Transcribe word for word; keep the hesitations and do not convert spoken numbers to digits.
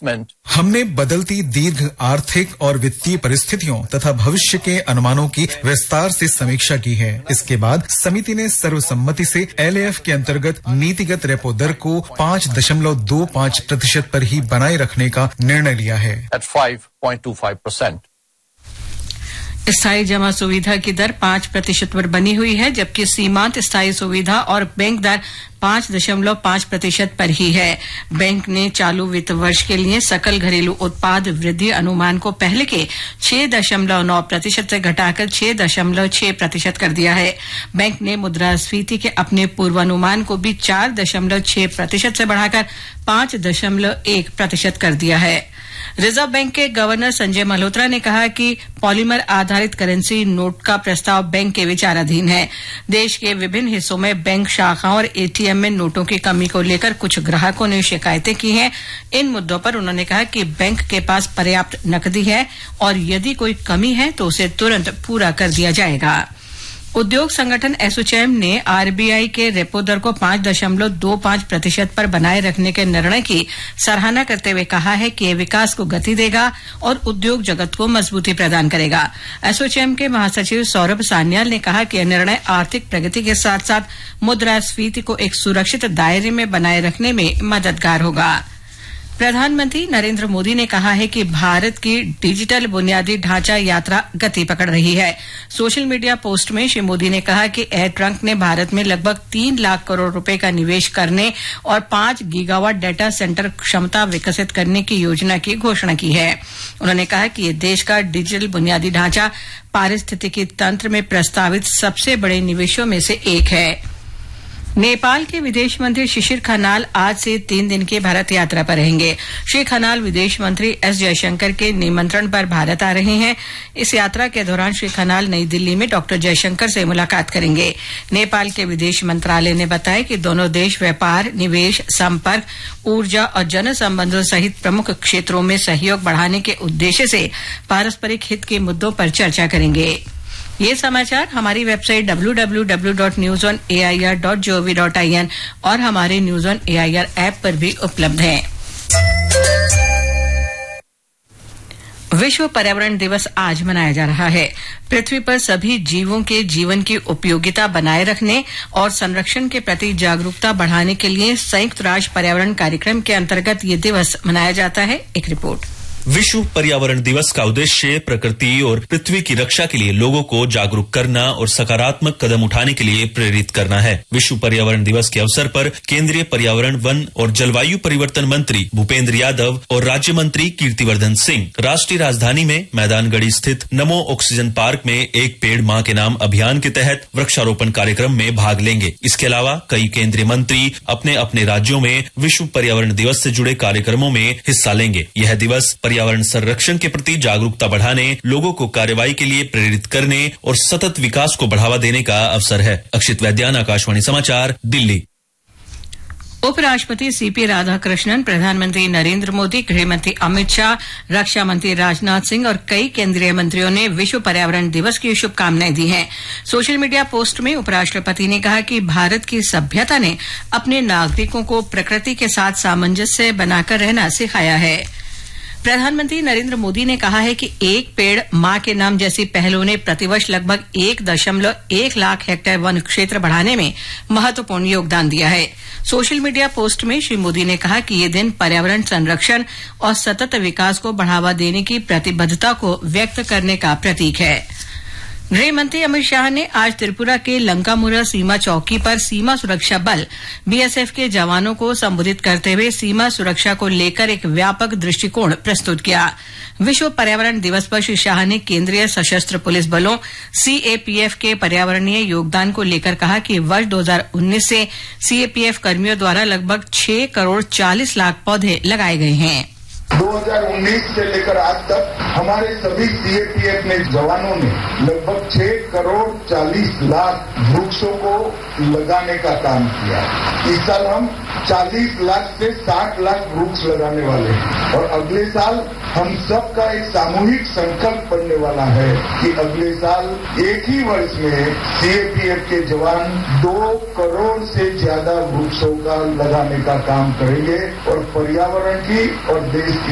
assessment. हमने बदलती दीर्घ आर्थिक और वित्तीय परिस्थितियों तथा भविष्य के अनुमानों की विस्तार से समीक्षा की है। इसके बाद समिति ने सर्वसम्मति से एल ए एफ के अंतर्गत नीतिगत रेपो दर को पाँच दशमलव दो पाँच प्रतिशत पर ही बनाए रखने का निर्णय लिया है। At five point two five percent. स्थायी जमा सुविधा की दर पांच प्रतिशत पर बनी हुई है, जबकि सीमांत स्थायी सुविधा और बैंक दर पांच दशमलव पांच प्रतिशत पर ही है। बैंक ने चालू वित्त वर्ष के लिए सकल घरेलू उत्पाद वृद्धि अनुमान को पहले के छह दशमलव नौ प्रतिशत से घटाकर छह दशमलव छह प्रतिशत कर दिया है। बैंक ने मुद्रास्फीति के अपने पूर्वानुमान को भी चार दशमलव छह प्रतिशत से बढ़ाकर पांच दशमलव एक प्रतिशत कर दिया है। रिजर्व बैंक के गवर्नर संजय मल्होत्रा ने कहा कि पॉलीमर आधारित करेंसी नोट का प्रस्ताव बैंक के विचाराधीन है। देश के विभिन्न हिस्सों में बैंक शाखाओं और ए टी एम में नोटों की कमी को लेकर कुछ ग्राहकों ने शिकायतें की हैं। इन मुद्दों पर उन्होंने कहा कि बैंक के पास पर्याप्त नकदी है और यदि कोई कमी है तो उसे तुरंत पूरा कर दिया जाएगा। उद्योग संगठन एसोचैम ने आर बी आई के रेपो दर को पांच दशमलव दो पाँच प्रतिशत पर बनाए रखने के निर्णय की सराहना करते हुए कहा है कि यह विकास को गति देगा और उद्योग जगत को मजबूती प्रदान करेगा। एसोचैम के महासचिव सौरभ सान्याल ने कहा कि यह निर्णय आर्थिक प्रगति के साथ साथ मुद्रास्फीति को एक सुरक्षित दायरे में बनाए रखने में मददगार होगा। प्रधानमंत्री नरेंद्र मोदी ने कहा है कि भारत की डिजिटल बुनियादी ढांचा यात्रा गति पकड़ रही है। सोशल मीडिया पोस्ट में श्री मोदी ने कहा कि एयर ट्रंक ने भारत में लगभग तीन लाख करोड़ रुपए का निवेश करने और पांच गीगावाट डेटा सेंटर क्षमता विकसित करने की योजना की घोषणा की है। उन्होंने कहा कि ये देश का डिजिटल बुनियादी ढांचा पारिस्थितिकी तंत्र में प्रस्तावित सबसे बड़े निवेशों में से एक है। नेपाल के विदेश मंत्री शिशिर खनाल आज से तीन दिन की भारत यात्रा पर रहेंगे। श्री खनाल विदेश मंत्री एस जयशंकर के निमंत्रण पर भारत आ रहे हैं। इस यात्रा के दौरान श्री खनाल नई दिल्ली में डॉक्टर जयशंकर से मुलाकात करेंगे। नेपाल के विदेश मंत्रालय ने बताया कि दोनों देश व्यापार, निवेश, संपर्क, ऊर्जा और जन संबंधों सहित प्रमुख क्षेत्रों में सहयोग बढ़ाने के उद्देश्य से पारस्परिक हित के मुद्दों पर चर्चा करेंगे। ये समाचार हमारी website W W W dot news on A I R dot G O V dot I N और हमारे news on A I R app पर भी उपलब्ध हैं। विश्व पर्यावरण दिवस आज मनाया जा रहा है। पृथ्वी पर सभी जीवों के जीवन की उपयोगिता बनाए रखने और संरक्षण के प्रति जागरूकता बढ़ाने के लिए संयुक्त राष्ट्र पर्यावरण कार्यक्रम के अंतर्गत ये दिवस मनाया जाता है। एक रिपोर्ट। विश्व पर्यावरण दिवस का उद्देश्य प्रकृति और पृथ्वी की रक्षा के लिए लोगों को जागरूक करना और सकारात्मक कदम उठाने के लिए प्रेरित करना है। विश्व पर्यावरण दिवस के अवसर पर केंद्रीय पर्यावरण, वन और जलवायु परिवर्तन मंत्री भूपेंद्र यादव और राज्य मंत्री कीर्तिवर्धन सिंह राष्ट्रीय राजधानी में मैदानगढ़ी स्थित नमो ऑक्सीजन पार्क में एक पेड़ मां के नाम अभियान के तहत वृक्षारोपण कार्यक्रम में भाग लेंगे। इसके अलावा कई केंद्रीय मंत्री अपने अपने राज्यों में विश्व पर्यावरण दिवस से जुड़े कार्यक्रमों में हिस्सा लेंगे। यह दिवस पर्यावरण संरक्षण के प्रति जागरूकता बढ़ाने, लोगों को कार्रवाई के लिए प्रेरित करने और सतत विकास को बढ़ावा देने का अवसर है। अक्षित वैद्यान, आकाशवाणी समाचार, दिल्ली। उपराष्ट्रपति सीपी राधाकृष्णन, प्रधानमंत्री नरेंद्र मोदी, गृहमंत्री अमित शाह, रक्षा मंत्री राजनाथ सिंह और कई केंद्रीय मंत्रियों ने विश्व पर्यावरण दिवस की शुभकामनाएं दी हैं। सोशल मीडिया पोस्ट में उपराष्ट्रपति ने कहा कि भारत की सभ्यता ने अपने नागरिकों को प्रकृति के साथ सामंजस्य बनाकर रहना सिखाया है। प्रधानमंत्री नरेंद्र मोदी ने कहा है कि एक पेड़ मां के नाम जैसी पहलों ने प्रतिवर्ष लगभग एक दशमलव एक लाख हेक्टेयर वन क्षेत्र बढ़ाने में महत्वपूर्ण योगदान दिया है। सोशल मीडिया पोस्ट में श्री मोदी ने कहा कि ये दिन पर्यावरण संरक्षण और सतत विकास को बढ़ावा देने की प्रतिबद्धता को व्यक्त करने का प्रतीक है। गृह मंत्री अमित शाह ने आज त्रिपुरा के लंकामुरा सीमा चौकी पर सीमा सुरक्षा बल बी एस एफ के जवानों को संबोधित करते हुए सीमा सुरक्षा को लेकर एक व्यापक दृष्टिकोण प्रस्तुत किया। विश्व पर्यावरण दिवस पर श्री शाह ने केंद्रीय सशस्त्र पुलिस बलों सी ए पी एफ के पर्यावरणीय योगदान को लेकर कहा कि वर्ष दो हज़ार उन्नीस से सी ए पी एफ कर्मियों द्वारा लगभग छह करोड़ चालीस लाख पौधे लगाए गए हैं। दो हज़ार उन्नीस से लेकर आज तक हमारे सभी सी ए पी एफ ने जवानों ने लगभग छह करोड़ चालीस लाख वृक्षों को लगाने का काम किया। इस साल हम चालीस लाख से साठ लाख वृक्ष लगाने वाले हैं और अगले साल हम सबका एक सामूहिक संकल्प बनने वाला है कि अगले साल एक ही वर्ष में सी ए पी एफ के जवान दो करोड़ से ज्यादा वृक्षों का लगाने का काम करेंगे और पर्यावरण की और देश